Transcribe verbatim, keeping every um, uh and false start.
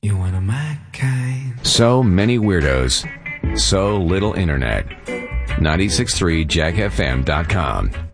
You one of my kind. So many weirdos, so little internet. ninety-six point three jack f m dot com.